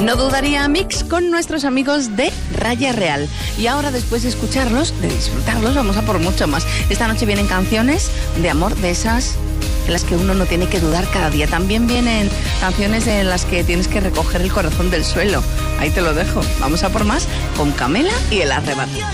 No dudaría Mix con nuestros amigos de Raya Real. Y ahora, después de escucharlos, de disfrutarlos, vamos a por mucho más. Esta noche vienen canciones de amor, de esas en las que uno no tiene que dudar cada día. También vienen canciones en las que tienes que recoger el corazón del suelo. Ahí te lo dejo. Vamos a por más con Camela y el arrebato.